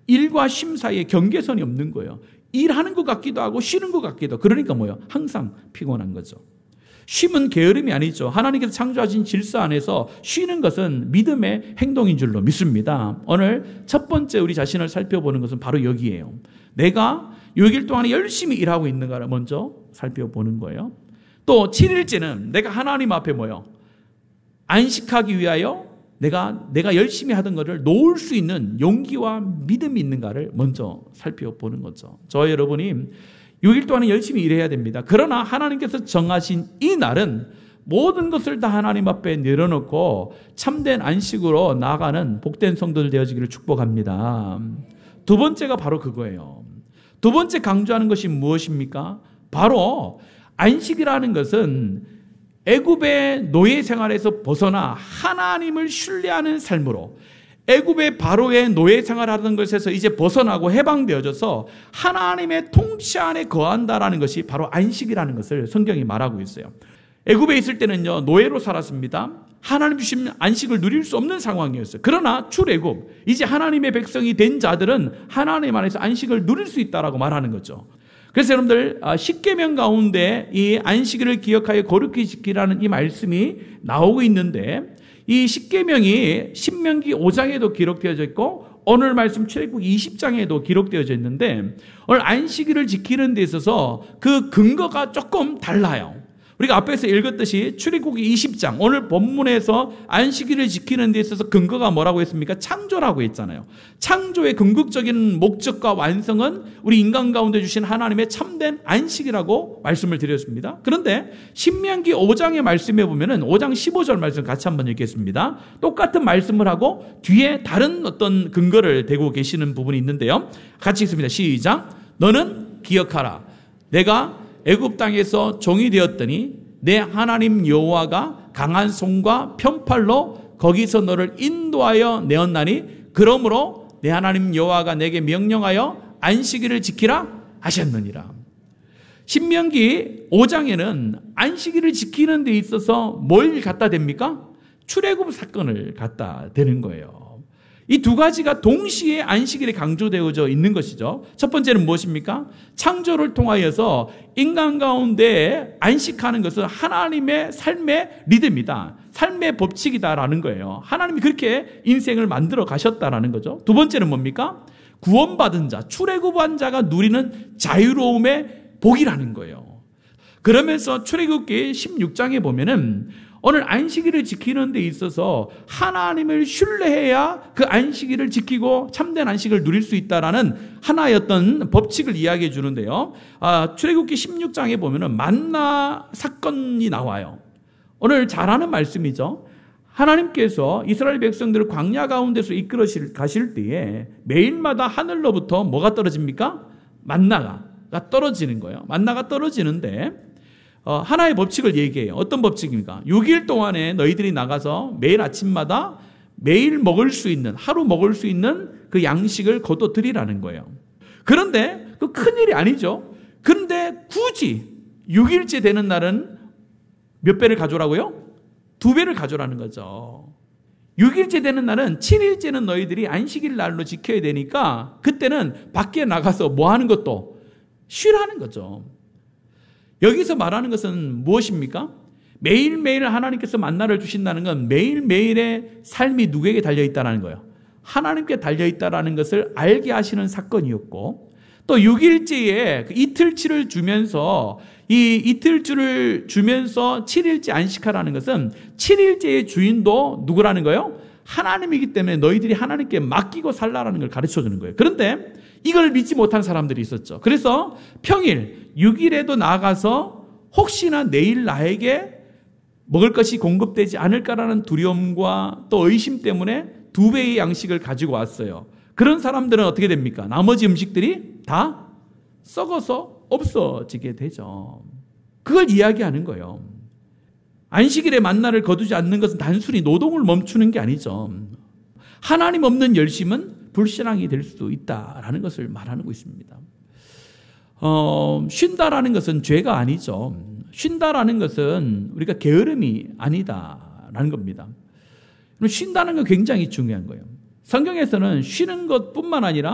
일과 쉼 사이에 경계선이 없는 거예요. 일하는 것 같기도 하고 쉬는 것 같기도 하고. 그러니까 뭐예요? 항상 피곤한 거죠. 쉼은 게으름이 아니죠. 하나님께서 창조하신 질서 안에서 쉬는 것은 믿음의 행동인 줄로 믿습니다. 오늘 첫 번째 우리 자신을 살펴보는 것은 바로 여기에요. 내가 6일 동안에 열심히 일하고 있는가를 먼저 살펴보는 거예요. 또 7일째는 내가 하나님 앞에 뭐예요? 안식하기 위하여 내가 열심히 하던 것을 놓을 수 있는 용기와 믿음이 있는가를 먼저 살펴보는 거죠. 저와 여러분이 6일 동안에 열심히 일해야 됩니다. 그러나 하나님께서 정하신 이 날은 모든 것을 다 하나님 앞에 내려놓고 참된 안식으로 나아가는 복된 성도들 되어지기를 축복합니다. 두 번째가 바로 그거예요. 두 번째 강조하는 것이 무엇입니까? 바로 안식이라는 것은 애굽의 노예 생활에서 벗어나 하나님을 신뢰하는 삶으로, 애굽의 바로의 노예 생활하던 것에서 이제 벗어나고 해방되어져서 하나님의 통치 안에 거한다라는 것이 바로 안식이라는 것을 성경이 말하고 있어요. 애굽에 있을 때는요, 노예로 살았습니다. 하나님 주신 안식을 누릴 수 없는 상황이었어요. 그러나 출애굽, 이제 하나님의 백성이 된 자들은 하나님 안에서 안식을 누릴 수 있다라고 말하는 거죠. 그래서 여러분들, 십계명 가운데 이 안식일을 기억하여 거룩히 지키라는 이 말씀이 나오고 있는데, 이 십계명이 신명기 5장에도 기록되어져 있고 오늘 말씀 출애굽기 20장에도 기록되어져 있는데, 오늘 안식일을 지키는 데 있어서 그 근거가 조금 달라요. 우리가 앞에서 읽었듯이 출애굽기 20장, 오늘 본문에서 안식일을 지키는 데 있어서 근거가 뭐라고 했습니까? 창조라고 했잖아요. 창조의 궁극적인 목적과 완성은 우리 인간 가운데 주신 하나님의 참된 안식이라고 말씀을 드렸습니다. 그런데 신명기 5장의 말씀에 보면은 5장 15절 말씀 같이 한번 읽겠습니다. 똑같은 말씀을 하고 뒤에 다른 어떤 근거를 대고 계시는 부분이 있는데요. 같이 읽습니다. 시작. 너는 기억하라. 내가 애굽 땅에서 종이 되었더니 내 하나님 여호와가 강한 손과 편팔로 거기서 너를 인도하여 내었나니 그러므로 내 하나님 여호와가 내게 명령하여 안식일을 지키라 하셨느니라. 신명기 5장에는 안식일을 지키는 데 있어서 뭘 갖다 댑니까? 출애굽 사건을 갖다 대는 거예요. 이 두 가지가 동시에 안식일에 강조되어져 있는 것이죠. 첫 번째는 무엇입니까? 창조를 통하여서 인간 가운데 안식하는 것은 하나님의 삶의 리듬이다. 삶의 법칙이다라는 거예요. 하나님이 그렇게 인생을 만들어 가셨다라는 거죠. 두 번째는 뭡니까? 구원받은 자, 출애굽한 자가 누리는 자유로움의 복이라는 거예요. 그러면서 출애굽기 16장에 보면은 오늘 안식일을 지키는 데 있어서 하나님을 신뢰해야 그 안식일을 지키고 참된 안식을 누릴 수 있다라는 하나의 어떤 법칙을 이야기해 주는데요. 출애굽기 16장에 보면은 만나 사건이 나와요. 오늘 잘 아는 말씀이죠. 하나님께서 이스라엘 백성들을 광야 가운데서 이끌어 가실 때에 매일마다 하늘로부터 뭐가 떨어집니까? 만나가 떨어지는 거예요. 만나가 떨어지는데 하나의 법칙을 얘기해요. 어떤 법칙입니까? 6일 동안에 너희들이 나가서 매일 아침마다 매일 먹을 수 있는, 하루 먹을 수 있는 그 양식을 거둬 드리라는 거예요. 그런데 그 큰일이 아니죠. 그런데 굳이 6일째 되는 날은 몇 배를 가져오라고요? 2배를 가져오라는 거죠. 6일째 되는 날은 7일째는 너희들이 안식일 날로 지켜야 되니까 그때는 밖에 나가서 뭐 하는 것도 쉬라는 거죠. 여기서 말하는 것은 무엇입니까? 매일매일 하나님께서 만나를 주신다는 건 매일매일의 삶이 누구에게 달려있다는 거예요. 하나님께 달려있다는 것을 알게 하시는 사건이었고, 또 6일째에 이틀치를 주면서 이 이틀주를 주면서 7일째 안식하라는 것은 7일째의 주인도 누구라는 거예요? 하나님이기 때문에 너희들이 하나님께 맡기고 살라라는 걸 가르쳐 주는 거예요. 그런데 이걸 믿지 못한 사람들이 있었죠. 그래서 평일 6일에도 나가서 혹시나 내일 나에게 먹을 것이 공급되지 않을까라는 두려움과 또 의심 때문에 2배의 양식을 가지고 왔어요. 그런 사람들은 어떻게 됩니까? 나머지 음식들이 다 썩어서 없어지게 되죠. 그걸 이야기하는 거예요. 안식일에 만나를 거두지 않는 것은 단순히 노동을 멈추는 게 아니죠. 하나님 없는 열심은 불신앙이 될 수도 있다라는 것을 말하고 있습니다. 쉰다라는 것은 죄가 아니죠. 쉰다라는 것은 우리가 게으름이 아니다라는 겁니다. 쉰다는 건 굉장히 중요한 거예요. 성경에서는 쉬는 것뿐만 아니라